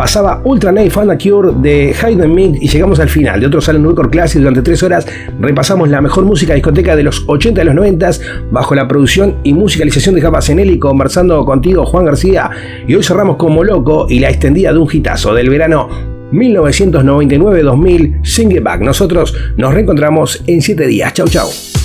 Pasaba Ultra Night Found a Cure de Hide and Meek y llegamos al final de otro Salón Record Classic. Durante 3 horas repasamos la mejor música discoteca de los 80 y los 90 bajo la producción y musicalización de Japa Zenelli, conversando contigo, Juan García. Y hoy cerramos como loco y la extendida de un hitazo del verano 1999-2000, Sing It Back. Nosotros nos reencontramos en 7 días. Chau, chau.